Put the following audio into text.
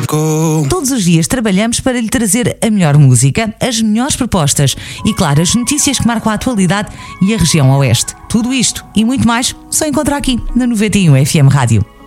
go. Todos os dias trabalhamos para lhe trazer a melhor música, as melhores propostas e, claro, as notícias que marcam a atualidade e a região oeste. Tudo isto e muito mais só encontra aqui na 91 FM Rádio.